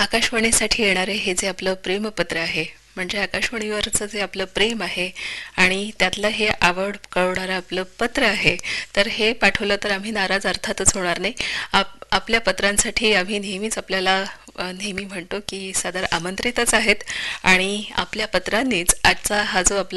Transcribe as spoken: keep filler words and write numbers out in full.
आकाशवाणीसाठी येणारे हे जे आपलं प्रेमपत्र आहे, म्हणजे आकाशवाणीवरचं जे आपलं प्रेम आहे आणि त्यातलं हे आवड कळवणारं आपलं पत्र आहे, तर हे पाठवलं तर आम्ही नाराज अर्थातच होणार नाही. आप आपल्या पत्रांसाठी आम्ही नेहमीच आपल्याला अ, नेहमी म्हणतो की सादर आमंत्रितच आहेत आणि आपल्या पत्रांनीच आजचा हा जो आपला